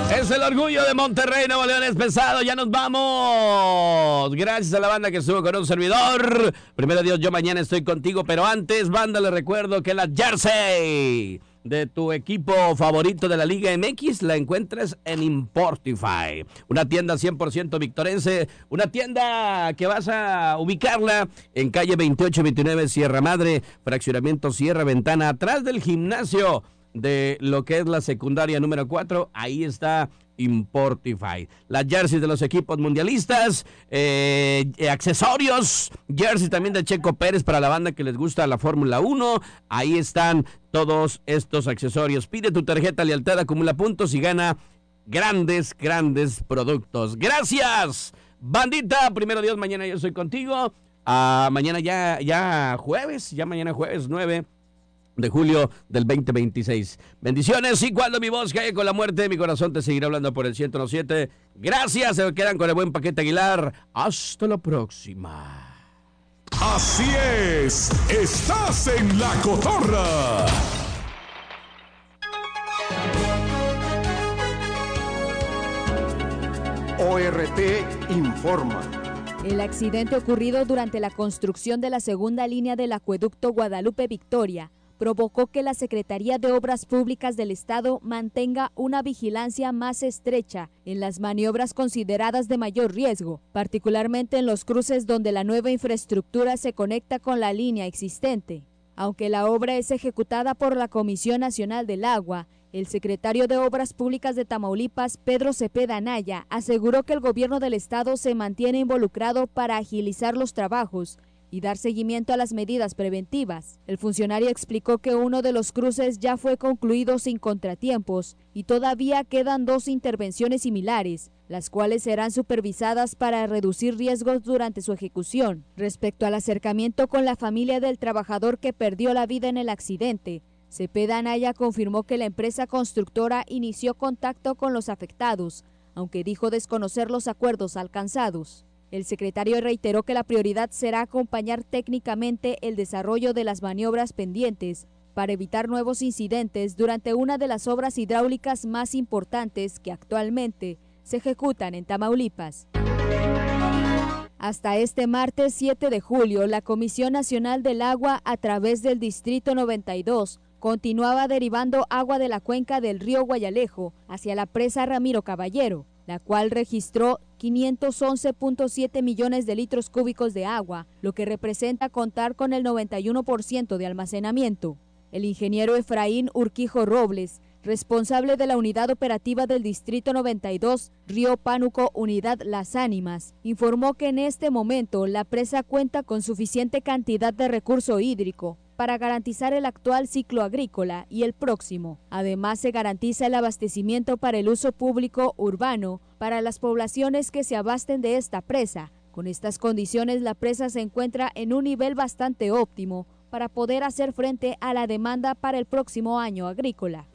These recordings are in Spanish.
Es el orgullo de Monterrey, Nuevo León es pesado, ya nos vamos. Gracias a la banda que estuvo con un servidor. Primero Dios, yo mañana estoy contigo, pero antes, banda, les recuerdo que la jersey de tu equipo favorito de la Liga MX la encuentras en Importify, una tienda 100% victorense, una tienda que vas a ubicarla en calle 2829 Sierra Madre, fraccionamiento Sierra Ventana, atrás del gimnasio de lo que es la secundaria número 4, ahí está Importify. Las jerseys de los equipos mundialistas, accesorios, jerseys también de Checo Pérez para la banda que les gusta la Fórmula 1, ahí están todos estos accesorios. Pide tu tarjeta Lealtad, acumula puntos y gana grandes productos. Gracias, bandita. Primero Dios, mañana yo estoy contigo. Mañana ya mañana jueves 9 de julio del 2026. Bendiciones, y cuando mi voz caiga con la muerte, mi corazón te seguirá hablando por el 107. Gracias, se quedan con el buen Paquete Aguilar. Hasta la próxima. Así es, estás en La Cotorra. ORT informa. El accidente ocurrido durante la construcción de la segunda línea del acueducto Guadalupe-Victoria provocó que la Secretaría de Obras Públicas del Estado mantenga una vigilancia más estrecha en las maniobras consideradas de mayor riesgo, particularmente en los cruces donde la nueva infraestructura se conecta con la línea existente. Aunque la obra es ejecutada por la Comisión Nacional del Agua, el secretario de Obras Públicas de Tamaulipas, Pedro Cepeda Anaya, aseguró que el gobierno del estado se mantiene involucrado para agilizar los trabajos y dar seguimiento a las medidas preventivas. El funcionario explicó que uno de los cruces ya fue concluido sin contratiempos y todavía quedan 2 intervenciones similares, las cuales serán supervisadas para reducir riesgos durante su ejecución. Respecto al acercamiento con la familia del trabajador que perdió la vida en el accidente, Cepeda Anaya confirmó que la empresa constructora inició contacto con los afectados, aunque dijo desconocer los acuerdos alcanzados. El secretario reiteró que la prioridad será acompañar técnicamente el desarrollo de las maniobras pendientes para evitar nuevos incidentes durante una de las obras hidráulicas más importantes que actualmente se ejecutan en Tamaulipas. Hasta este martes 7 de julio, la Comisión Nacional del Agua, a través del Distrito 92, continuaba derivando agua de la cuenca del río Guayalejo hacia la presa Ramiro Caballero, la cual registró 511.7 millones de litros cúbicos de agua, lo que representa contar con el 91% de almacenamiento. El ingeniero Efraín Urquijo Robles, responsable de la unidad operativa del Distrito 92, Río Pánuco, Unidad Las Ánimas, informó que en este momento la presa cuenta con suficiente cantidad de recurso hídrico para garantizar el actual ciclo agrícola y el próximo. Además, se garantiza el abastecimiento para el uso público urbano para las poblaciones que se abasten de esta presa. Con estas condiciones, la presa se encuentra en un nivel bastante óptimo para poder hacer frente a la demanda para el próximo año agrícola.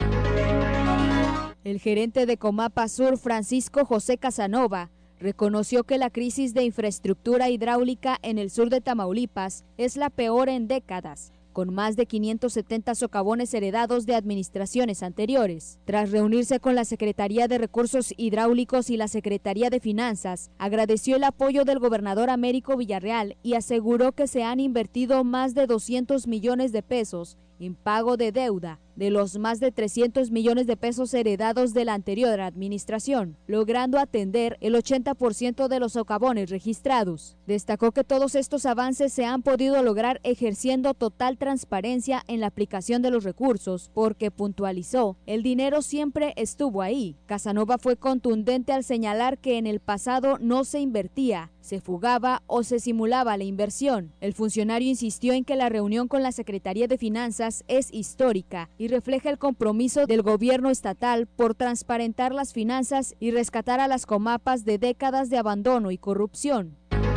El gerente de Comapa Sur, Francisco José Casanova, reconoció que la crisis de infraestructura hidráulica en el sur de Tamaulipas es la peor en décadas, con más de 570 socavones heredados de administraciones anteriores. Tras reunirse con la Secretaría de Recursos Hidráulicos y la Secretaría de Finanzas, agradeció el apoyo del gobernador Américo Villarreal y aseguró que se han invertido más de 200 millones de pesos en pago de deuda de los más de 300 millones de pesos heredados de la anterior administración, logrando atender el 80% de los socavones registrados. Destacó que todos estos avances se han podido lograr ejerciendo total transparencia en la aplicación de los recursos, porque puntualizó, el dinero siempre estuvo ahí. Casanova fue contundente al señalar que en el pasado no se invertía, se fugaba o se simulaba la inversión. El funcionario insistió en que la reunión con la Secretaría de Finanzas es histórica y refleja el compromiso del gobierno estatal por transparentar las finanzas y rescatar a las comapas de décadas de abandono y corrupción.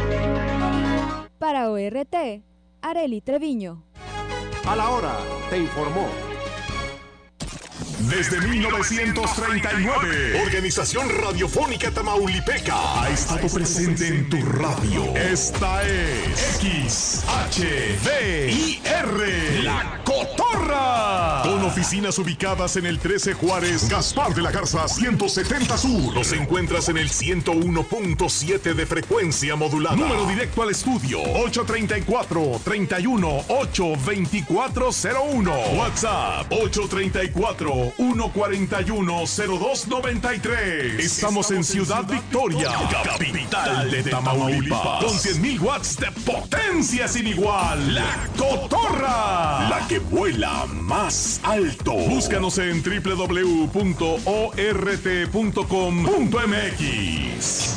Para ORT, Arely Treviño. A la hora, te informó. Desde 1939, Organización Radiofónica Tamaulipeca ha estado presente en tu radio. Esta es XHVIR, La Cotorra. Cotorra. Con oficinas ubicadas en el 13 Juárez, Gaspar de la Garza 170 Sur. Los encuentras en el 101.7 de frecuencia modulada. Número directo al estudio 834-31-82401. WhatsApp 834-141-0293. Estamos en Ciudad Victoria, capital de Tamaulipas, con 100,000 watts de potencia sin igual. La Cotorra, la que vuela más alto. Búscanos en www.ort.com.mx.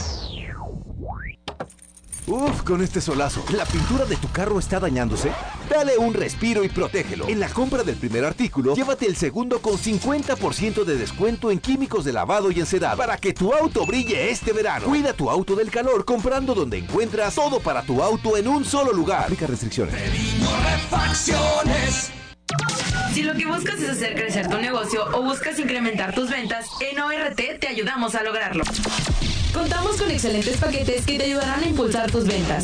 Uf, con este solazo. ¿La pintura de tu carro está dañándose? Dale un respiro y protégelo. En la compra del primer artículo, llévate el segundo con 50% de descuento en químicos de lavado y encerado para que tu auto brille este verano. Cuida tu auto del calor comprando donde encuentras todo para tu auto en un solo lugar. Aplica restricciones. Refacciones. Si lo que buscas es hacer crecer tu negocio o buscas incrementar tus ventas, en ORT te ayudamos a lograrlo. Contamos con excelentes paquetes que te ayudarán a impulsar tus ventas.